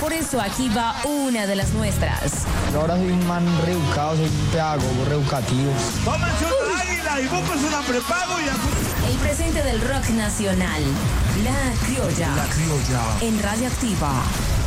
Por eso aquí va una de las nuestras. Yo ahora soy un man reeducado, soy un pedagogo reeducativo. Tómense una águila y búsquense una prepago y... El presente del rock nacional. La Criolla. La Criolla. En Radioactiva.